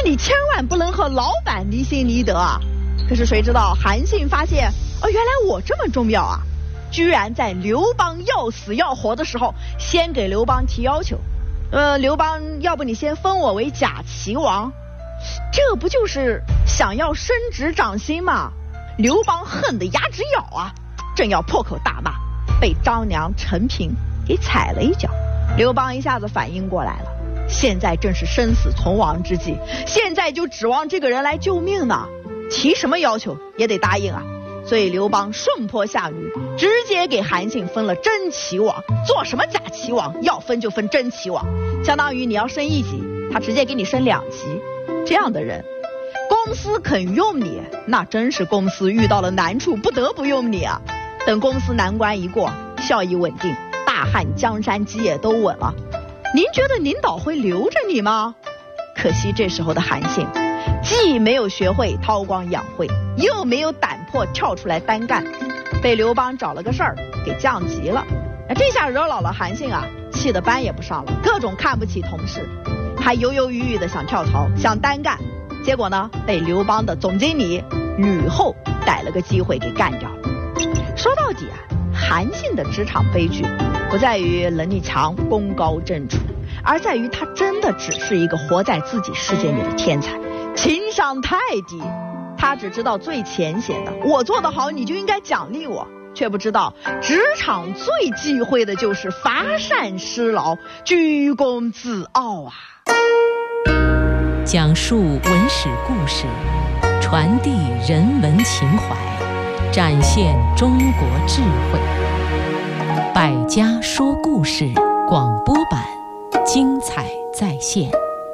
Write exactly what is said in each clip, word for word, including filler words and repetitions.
你千万不能和老板离心离德啊。可是谁知道韩信发现，哦，原来我这么重要啊，居然在刘邦要死要活的时候先给刘邦提要求，呃，刘邦要不你先封我为假齐王，这不就是想要升职涨薪吗？刘邦恨得牙直咬啊，正要破口大骂，被张良陈平给踩了一脚。刘邦一下子反应过来了，现在正是生死存亡之际，现在就指望这个人来救命呢，提什么要求也得答应啊。所以刘邦顺坡下驴，直接给韩信分了真齐王。做什么假齐王，要分就分真齐王，相当于你要升一级，他直接给你升两级。这样的人，公司肯用你，那真是公司遇到了难处不得不用你啊。等公司难关一过，效益稳定，大汉江山基业都稳了，您觉得领导会留着你吗？可惜这时候的韩信既没有学会韬光养晦，又没有胆魄跳出来单干，被刘邦找了个事儿给降级了。这下惹恼了韩信啊，气得班也不上了，各种看不起同事，还犹犹豫豫的想跳槽想单干，结果呢被刘邦的总经理吕后逮了个机会给干掉了。说到底啊，韩信的职场悲剧不在于能力强功高震主，而在于他真的只是一个活在自己世界里的天才，情商太低。他只知道最浅显的，我做得好你就应该奖励我，却不知道职场最忌讳的就是乏善失劳，居功自傲啊。 讲述文史故事，传递人文情怀，展现中国智慧。百家说故事广播版，精彩再现。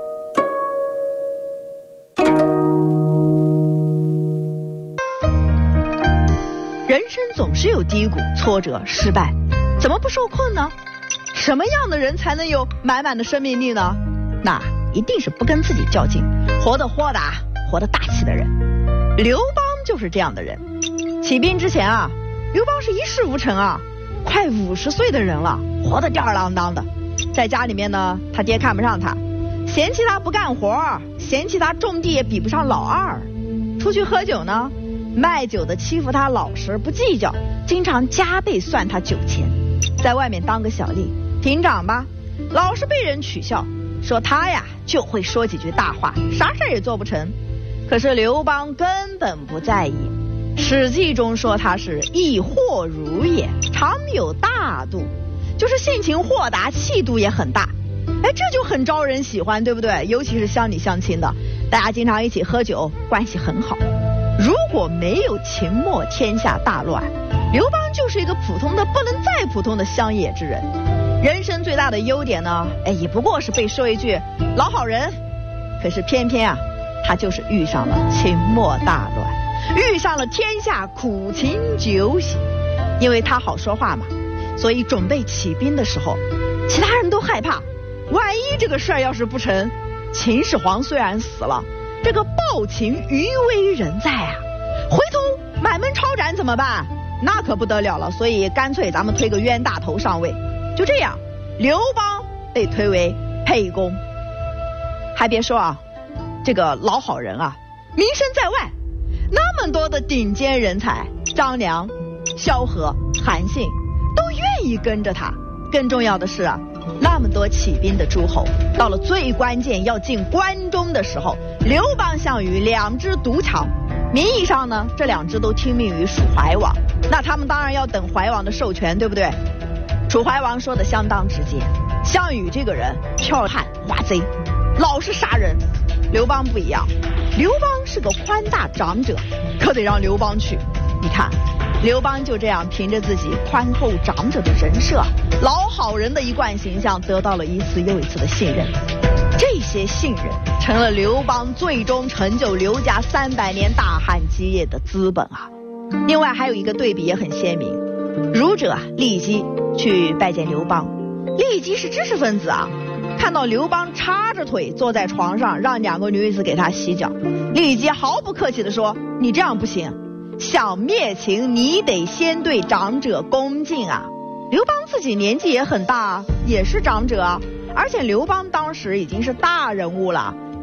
人生总是有低谷、挫折、失败，怎么不受困呢？什么样的人才能有满满的生命力呢？那一定是不跟自己较劲，活得豁达、活得大气的人。刘邦就是这样的人。起兵之前啊，刘邦是一事无成啊，快五十岁的人了，活得吊儿郎当的。在家里面呢，他爹看不上他，嫌弃他不干活，嫌弃他种地也比不上老二。出去喝酒呢，卖酒的欺负他老实不计较，经常加倍算他酒钱。在外面当个小吏，亭长吧，老是被人取笑，说他呀就会说几句大话，啥事也做不成。可是刘邦根本不在意，史记中说他是易豁如也，常有大度，就是性情豁达，气度也很大。哎，这就很招人喜欢，对不对？尤其是乡里乡亲的，大家经常一起喝酒，关系很好。如果没有秦末天下大乱，刘邦就是一个普通的不能再普通的乡野之人。人生最大的优点呢，哎，也不过是被说一句老好人。可是偏偏啊，他就是遇上了秦末大乱，遇上了天下苦秦酒喜。因为他好说话嘛，所以准备起兵的时候，其他人都害怕，万一这个事儿要是不成，秦始皇虽然死了，这个暴秦余威仍在啊，回头满门抄斩怎么办？那可不得了了。所以干脆咱们推个冤大头上位。就这样，刘邦被推为沛公。还别说啊，这个老好人啊，名声在外，那么多的顶尖人才，张良、萧何、韩信都愿意跟着他。更重要的是啊，那么多起兵的诸侯，到了最关键要进关中的时候，刘邦、项羽两支独强。名义上呢，这两支都听命于楚怀王，那他们当然要等怀王的授权，对不对？楚怀王说的相当直接，项羽这个人剽悍华贼，老是杀人。刘邦不一样，刘邦是个宽大长者，可得让刘邦去。你看刘邦就这样凭着自己宽厚长者的人设，老好人的一贯形象，得到了一次又一次的信任。这些信任成了刘邦最终成就刘家三百年大汉基业的资本啊。另外还有一个对比也很鲜明，儒者骊姬去拜见刘邦，骊姬是知识分子啊，看到刘邦叉着腿坐在床上，让两个女子给他洗脚，骊姬毫不客气地说，你这样不行，想灭秦你得先对长者恭敬啊。刘邦自己年纪也很大，也是长者啊，而且刘邦当时已经是大人物了，